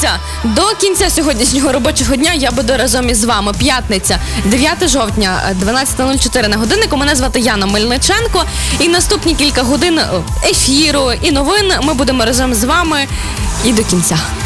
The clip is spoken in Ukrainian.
Друзі, до кінця сьогоднішнього робочого дня я буду разом із вами. П'ятниця, 9 жовтня, 12:04 на годиннику. Мене звати Яна Мельниченко. І наступні кілька годин ефіру і новин ми будемо разом з вами і до кінця.